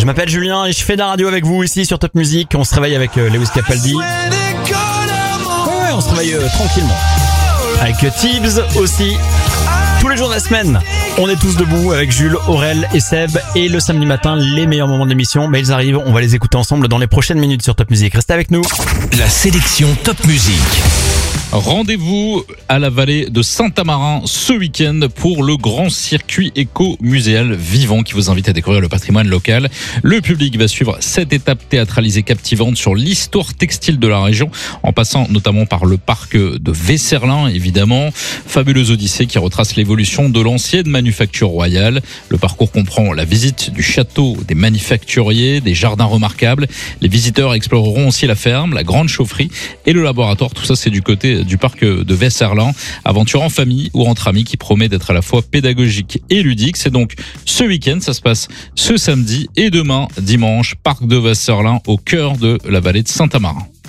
Je m'appelle Julien et je fais de la radio avec vous ici sur Top Music. On se réveille avec Lewis Capaldi. Ouais, on se réveille tranquillement. Avec Tibbs aussi. Tous les jours de la semaine, on est tous debout avec Jules, Aurel et Seb. Et le samedi matin, les meilleurs moments de l'émission. Mais ils arrivent, on va les écouter ensemble dans les prochaines minutes sur Top Music. Restez avec nous. La sélection Top Music. Rendez-vous à la vallée de Saint-Amarin ce week-end pour le grand circuit éco-muséal vivant qui vous invite à découvrir le patrimoine local. Le public va suivre 7 étapes théâtralisées captivantes sur l'histoire textile de la région, en passant notamment par le parc de Vesserlin, évidemment. Fabuleuse odyssée qui retrace l'évolution de l'ancienne manufacture royale. Le parcours comprend la visite du château des manufacturiers, des jardins remarquables. Les visiteurs exploreront aussi la ferme, la grande chaufferie et le laboratoire. Tout ça, c'est du côté du parc de Vesserlin. Aventure en famille ou entre amis qui promet d'être à la fois pédagogique et ludique. C'est donc ce week-end, ça se passe ce samedi et demain, dimanche, parc de Vesserlin au cœur de la vallée de Saint-Amarin.